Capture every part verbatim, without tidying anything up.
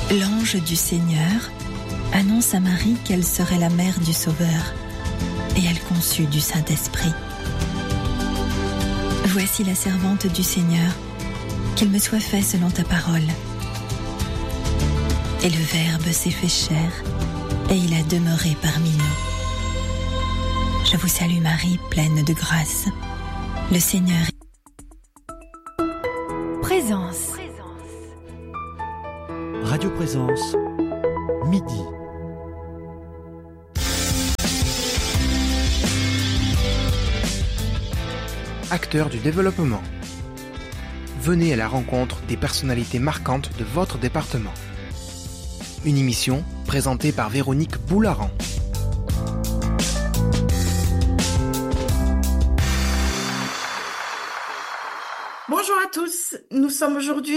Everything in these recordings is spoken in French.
L'ange du Seigneur annonce à Marie qu'elle serait la mère du Sauveur, et elle conçut du Saint-Esprit. Voici la servante du Seigneur, qu'il me soit fait selon ta parole. Et le Verbe s'est fait chair, et il a demeuré parmi nous. Je vous salue Marie, pleine de grâce. Le Seigneur est... Présence. Radio Présence, midi. Acteurs du développement. Venez à la rencontre des personnalités marquantes de votre département. Une émission présentée par Véronique Boularan. Bonjour à tous, nous sommes aujourd'hui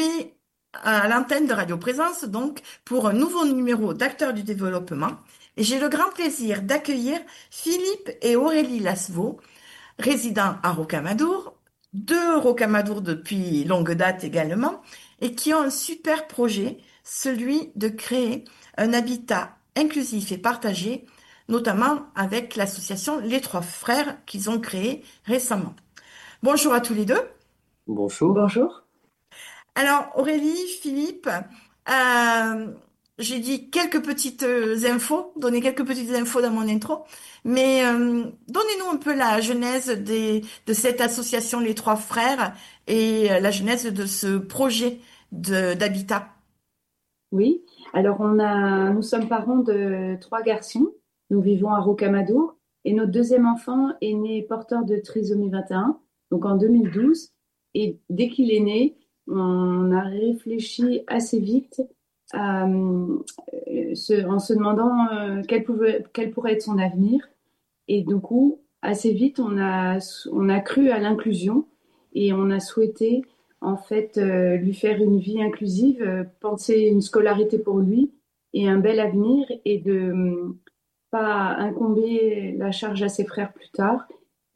à l'antenne de Radio Présence, donc pour un nouveau numéro d'Acteurs du développement. Et j'ai le grand plaisir d'accueillir Philippe et Aurélie Lasveau, résidents à Rocamadour, de Rocamadour depuis longue date également, et qui ont un super projet, celui de créer un habitat inclusif et partagé, notamment avec l'association Les Trois Frères qu'ils ont créé récemment. Bonjour à tous les deux. Bonjour. Bonjour. Alors Aurélie, Philippe, euh, j'ai dit quelques petites infos, donné quelques petites infos dans mon intro, mais euh, donnez-nous un peu la genèse des, de cette association Les Trois Frères et la genèse de ce projet de, d'habitat. Oui, alors on a, nous sommes parents de trois garçons, nous vivons à Rocamadour et notre deuxième enfant est né porteur de trisomie vingt et un, donc en deux mille douze, et dès qu'il est né, on a réfléchi assez vite euh, ce, en se demandant euh, quel, pouvait, quel pourrait être son avenir. Et du coup, assez vite, on a, on a cru à l'inclusion et on a souhaité en fait euh, lui faire une vie inclusive, euh, penser une scolarité pour lui et un bel avenir et de euh, pas incomber la charge à ses frères plus tard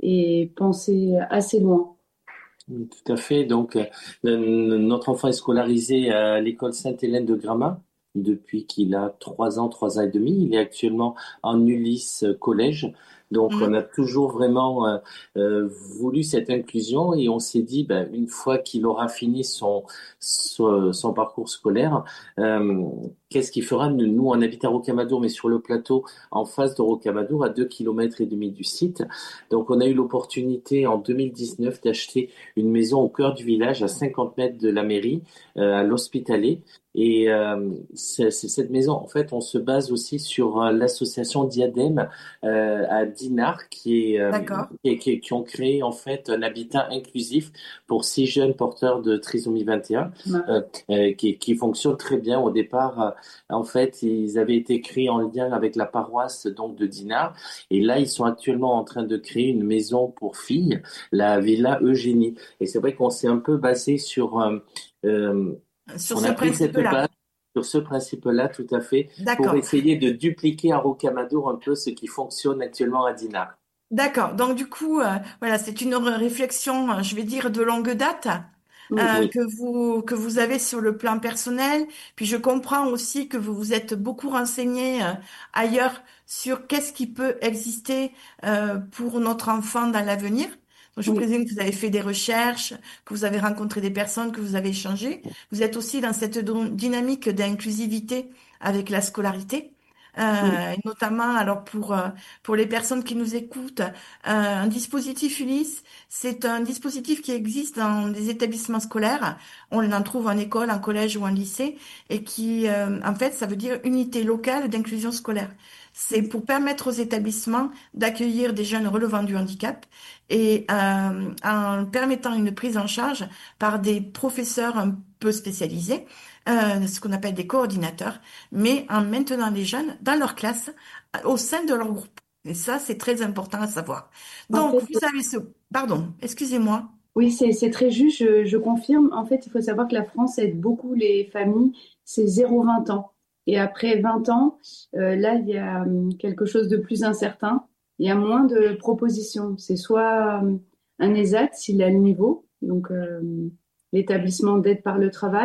et penser assez loin. Tout à fait. Donc, euh, notre enfant est scolarisé à l'école Sainte-Hélène de Gramat depuis qu'il a trois ans, trois ans et demi. Il est actuellement en Ulysse collège. Donc, mmh. on a toujours vraiment euh, euh, voulu cette inclusion et on s'est dit, ben, une fois qu'il aura fini son son, son parcours scolaire, euh, qu'est-ce qu'il fera? Nous, on habite à Rocamadour, mais sur le plateau, en face de Rocamadour, à deux kilomètres et demi du site. Donc, on a eu l'opportunité en deux mille dix-neuf d'acheter une maison au cœur du village, à cinquante mètres de la mairie, euh, à l'Hospitalet. Et euh, c'est, c'est cette maison, en fait, on se base aussi sur euh, l'association Diadème euh, à Dinard, qui est, euh, qui, qui, qui ont créé en fait un habitat inclusif pour six jeunes porteurs de trisomie vingt et un, ouais. euh, euh, qui, qui fonctionne très bien. Au départ, euh, en fait, ils avaient été créés en lien avec la paroisse donc de Dinard, et là, ils sont actuellement en train de créer une maison pour filles, la Villa Eugénie. Et c'est vrai qu'on s'est un peu basé sur euh, euh, Sur on ce a pris cette principe-là. base sur ce principe-là, tout à fait, D'accord. pour essayer de dupliquer à Rocamadour un peu ce qui fonctionne actuellement à Dinard. D'accord. Donc du coup, euh, voilà, c'est une réflexion, je vais dire, de longue date Oui, euh, oui. que vous que vous avez sur le plan personnel. Puis je comprends aussi que vous vous êtes beaucoup renseigné euh, ailleurs sur qu'est-ce qui peut exister euh, pour notre enfant dans l'avenir. Donc, je Oui. présume que vous avez fait des recherches, que vous avez rencontré des personnes, que vous avez échangé. Vous êtes aussi dans cette do- dynamique d'inclusivité avec la scolarité. Euh, Oui. et notamment, alors pour euh, pour les personnes qui nous écoutent, euh, un dispositif Ulysse, c'est un dispositif qui existe dans des établissements scolaires. On en trouve en école, en collège ou en lycée, et qui, euh, en fait, ça veut dire unité locale d'inclusion scolaire. C'est pour permettre aux établissements d'accueillir des jeunes relevant du handicap et euh, en permettant une prise en charge par des professeurs un peu spécialisés, euh, ce qu'on appelle des coordinateurs, mais en maintenant les jeunes dans leur classe, euh, au sein de leur groupe. Et ça, c'est très important à savoir. En Donc, fait, vous avez ce... Pardon, excusez-moi. oui, c'est, c'est très juste, je, je confirme. En fait, il faut savoir que la France aide beaucoup les familles, c'est zéro vingt ans. Et après vingt ans, euh, là, il y a hum, quelque chose de plus incertain. Il y a moins de propositions. C'est soit hum, un ESAT, s'il a le niveau, donc euh, l'établissement d'aide par le travail,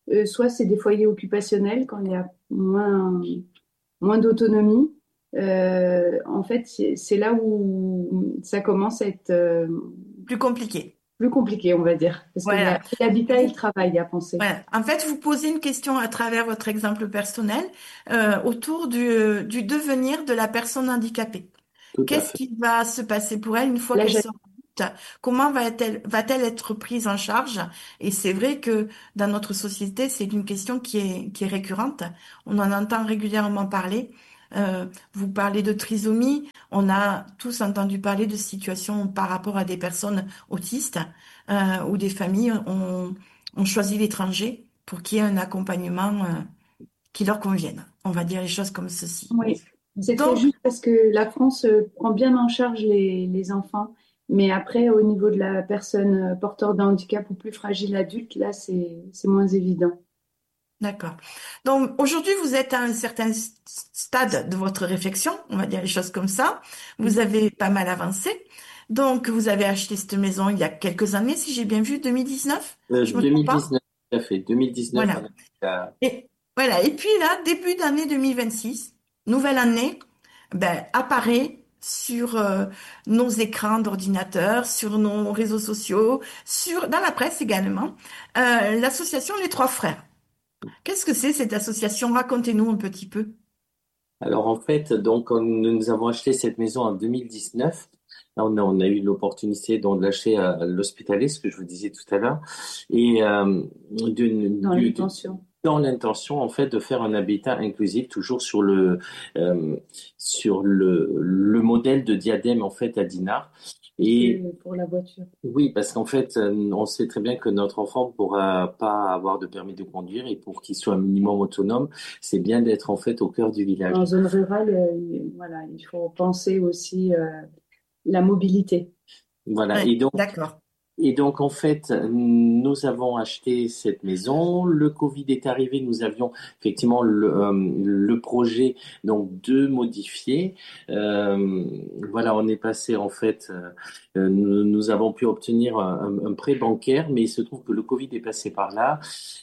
euh, soit c'est des foyers occupationnels quand il y a moins, moins d'autonomie. Euh, en fait, c'est c'est là où ça commence à être euh, Plus compliqué. plus compliqué, on va dire. Parce qu'il y a Voilà. l'habitat et le travail à penser. Voilà. En fait, vous posez une question à travers votre exemple personnel euh, autour du, du devenir de la personne handicapée. Tout à Qu'est-ce fait. qui va se passer pour elle une fois Là, qu'elle j'ai- sera adulte? Comment va-t-elle va-t-elle être prise en charge? Et c'est vrai que dans notre société, c'est une question qui est, qui est récurrente. On en entend régulièrement parler. Euh, vous parlez de trisomie. On a tous entendu parler de situations par rapport à des personnes autistes euh, où des familles ont, ont choisi l'étranger pour qu'il y ait un accompagnement euh, qui leur convienne. On va dire les choses comme ceci. oui, c'est très Donc, juste parce que la France euh, prend bien en charge les, les enfants. Mais après, au niveau de la personne euh, porteur d'un handicap ou plus fragile adulte, là, c'est, c'est moins évident. d'accord. Donc aujourd'hui, vous êtes à un certain s- stade de votre réflexion, on va dire les choses comme ça. Vous avez pas mal avancé. Donc vous avez acheté cette maison il y a quelques années, si j'ai bien vu, deux mille dix-neuf, Euh, je me trompe pas? deux mille dix-neuf, tout à fait. deux mille dix-neuf, on Voilà. a, Et voilà. Et puis là, début d'année deux mille vingt-six, nouvelle année, ben, apparaît sur euh, nos écrans d'ordinateur, sur nos réseaux sociaux, sur dans la presse également, euh, l'association Les Trois Frères. Qu'est-ce que c'est cette association? Racontez-nous un petit peu. Alors en fait, donc on- nous avons acheté cette maison en deux mille dix-neuf. Là, on a, on a eu l'opportunité donc de l'acheter à l'Hospitalet, ce que je vous disais tout à l'heure, et euh, d'une- Dans du- l'intention. dans l'intention en fait de faire un habitat inclusif, toujours sur le euh, sur le, le modèle de Diadème en fait à Dinard. Et C'est pour la voiture. oui, parce qu'en fait, euh, on sait très bien que notre enfant ne pourra pas avoir de permis de conduire et pour qu'il soit un minimum autonome, c'est bien d'être en fait au cœur du village. En zone rurale, euh, il- voilà, il faut penser aussi euh, la mobilité. Voilà. Ouais, Et donc, d'accord. Et donc, en fait, nous avons acheté cette maison. Le Covid est arrivé. Nous avions effectivement le, euh, le projet donc de modifier. Euh, voilà, on est passé en fait. Euh, nous, nous avons pu obtenir un, un prêt bancaire, mais il se trouve que le Covid est passé par là.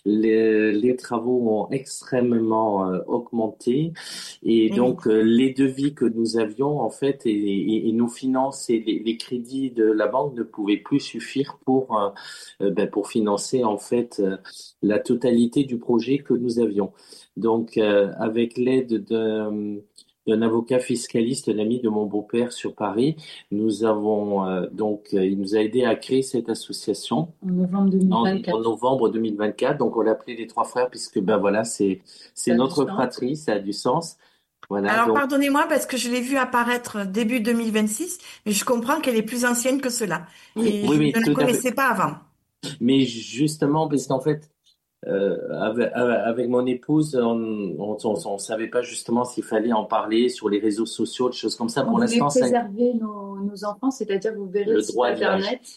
Les, les travaux ont extrêmement euh, augmenté et Eh oui. donc euh, les devis que nous avions en fait et, et, et nos finances et les, les crédits de la banque ne pouvaient plus suffire pour euh, euh, ben, pour financer en fait euh, la totalité du projet que nous avions. Donc euh, avec l'aide de d'un avocat fiscaliste, l'ami de mon beau-père sur Paris, nous avons euh, donc euh, il nous a aidé à créer cette association En novembre en, en deux mille vingt-quatre. novembre deux mille vingt-quatre. Donc on l'a appelé les Trois Frères puisque ben voilà c'est c'est Ça a du notre sens. fratrie, ça a du sens. Voilà Alors, donc pardonnez-moi parce que je l'ai vue apparaître début deux mille vingt-six, mais je comprends qu'elle est plus ancienne que cela. Et oui je oui ne la tout à fait. connaissais pas avant. Mais justement parce qu'en fait Euh, avec, avec mon épouse, on on, on, on savait pas justement s'il fallait en parler sur les réseaux sociaux, des choses comme ça. On Pour voulait l'instant, c'est préserver nos, nos enfants, c'est-à-dire vous verrez le le site droit de l'âge. internet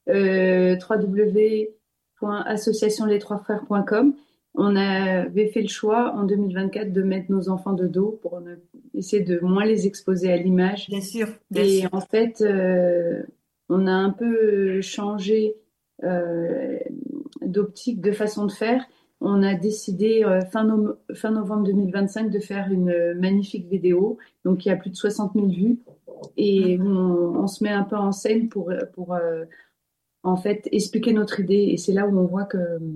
euh, w w w point association les trois frères point com. On avait fait le choix en deux mille vingt-quatre de mettre nos enfants de dos pour ne- essayer de moins les exposer à l'image. Bien sûr, bien Et sûr. en fait, euh, on a un peu changé euh, d'optique, de façon de faire. On a décidé euh, fin, no- fin novembre deux mille vingt-cinq de faire une euh, magnifique vidéo, donc il y a plus de soixante mille vues, et on, on se met un peu en scène pour, pour euh, en fait expliquer notre idée. Et c'est là où on voit que euh,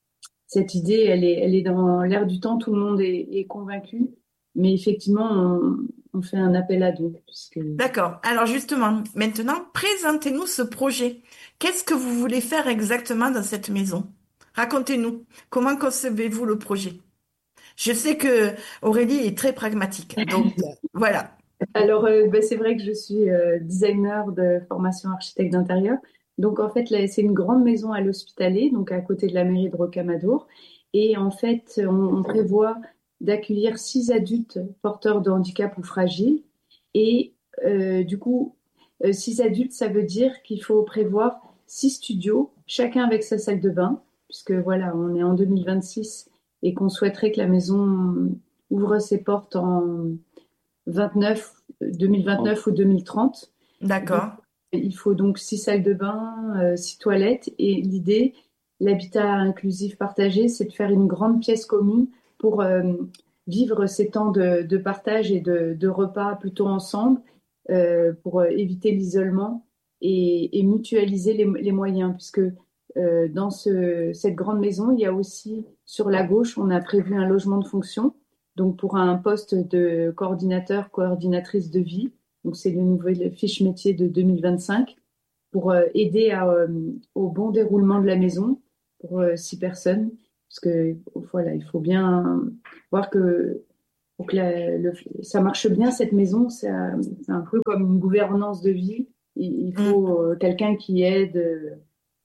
cette idée, elle est, elle est dans l'air du temps, tout le monde est, est convaincu, mais effectivement, on, on fait un appel à dons, puisque D'accord. Alors justement, maintenant, présentez-nous ce projet. Qu'est-ce que vous voulez faire exactement dans cette maison? Racontez-nous. Comment concevez-vous le projet? Je sais que Aurélie est très pragmatique. Donc, euh, voilà. Alors, euh, ben, c'est vrai que je suis euh, designer de formation architecte d'intérieur. Donc, en fait, là, c'est une grande maison à l'Hospitalet, donc à côté de la mairie de Rocamadour. Et en fait, on, on prévoit d'accueillir six adultes porteurs de handicap ou fragiles. Et euh, du coup, euh, six adultes, ça veut dire qu'il faut prévoir six studios, chacun avec sa salle de bain, puisque voilà, on est en deux mille vingt-six et qu'on souhaiterait que la maison ouvre ses portes en vingt-neuf, deux mille vingt-neuf ou deux mille trente. Donc, D'accord. il faut donc six salles de bain, euh, six toilettes. Et l'idée, l'habitat inclusif partagé, c'est de faire une grande pièce commune pour euh, vivre ces temps de, de partage et de, de repas plutôt ensemble, euh, pour euh, éviter l'isolement et, et mutualiser les, les moyens, puisque euh, dans ce, cette grande maison, il y a aussi sur la gauche, on a prévu un logement de fonction, donc pour un poste de coordinateur, coordinatrice de vie. Donc c'est le nouvel fiche métier de deux mille vingt-cinq pour euh, aider à, euh, au bon déroulement de la maison pour euh, six personnes. Parce que voilà, il faut bien voir que pour que la- le- ça marche bien cette maison, c'est un, c'est un peu comme une gouvernance de vie. Il, il Mm. faut euh, quelqu'un qui aide, euh,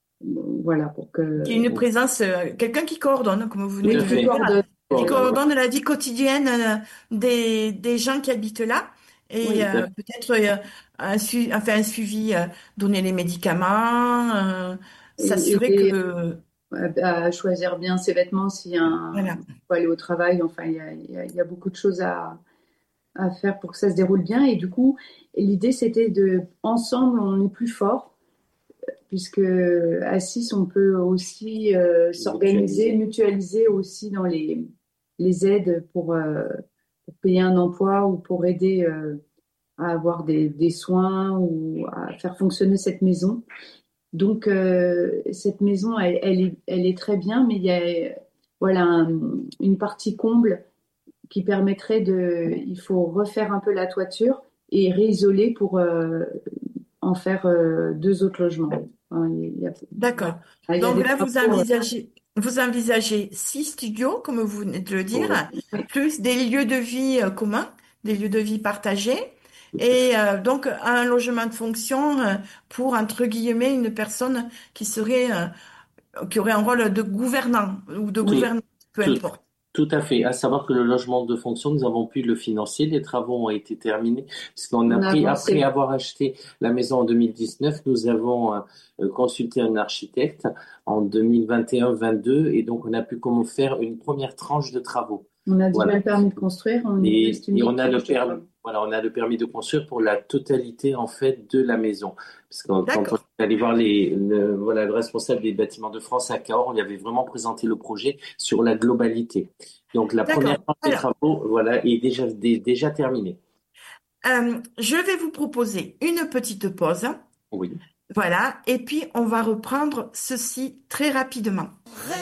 voilà, pour que Qui est une présence, euh, quelqu'un qui coordonne, comme vous venez Tout oui, à de le qui fait. dire, coordonne. qui Coordonne, ouais. coordonne la vie quotidienne euh, des, des gens qui habitent là et Oui, Tout à euh, fait. peut-être euh, un, su- enfin, un suivi, euh, donner les médicaments, euh, et s'assurer aider que, à, à choisir bien ses vêtements s'il y a un, voilà. faut aller au travail. Enfin, il y a, il y a- il y a beaucoup de choses à, à faire pour que ça se déroule bien. Et du coup, l'idée, c'était de, ensemble, on est plus fort, puisque à six, on peut aussi euh, s'organiser, Mutualiser. mutualiser aussi dans les, les aides pour, euh, pour payer un emploi ou pour aider euh, à avoir des, des soins ou à faire fonctionner cette maison. Donc, euh, cette maison, elle, elle est, elle est très bien, mais il y a voilà, un- une partie comble qui permettrait de... Il faut refaire un peu la toiture et réisoler pour euh, en faire euh, deux autres logements. Enfin, il y a, D'accord. il y a Donc des là, vous travaux. euh, envisagez, vous envisagez six studios, comme vous venez de le dire, Ouais, plus des lieux de vie euh, communs, des lieux de vie partagés, tout à fait. et euh, donc un logement de fonction euh, pour, entre guillemets, une personne qui serait, euh, qui aurait un rôle de gouvernant ou de Oui, gouvernante, peu tout, importe. tout à fait. À savoir que le logement de fonction, nous avons pu le financer. Les travaux ont été terminés. Puisqu'on a On a pris, après avancé. avoir acheté la maison en deux mille dix-neuf, nous avons euh, euh, consulté un architecte en deux mille vingt et un vingt-deux. Et donc, on a pu comment faire une première tranche de travaux. On a déjà Voilà. le permis de construire. On il Et, reste une et autre on a le tranche de permis, travaux. voilà, on a le permis de construire pour la totalité en fait de la maison. Parce que quand, quand on D'accord, est allé voir les, le, voilà, le responsable des bâtiments de France à Cahors, on lui avait vraiment présenté le projet sur la globalité. Donc la première d'accord. partie des Alors, travaux, voilà, est déjà dé- déjà terminée. euh, je vais vous proposer une petite pause, Oui. voilà, et puis on va reprendre ceci très rapidement.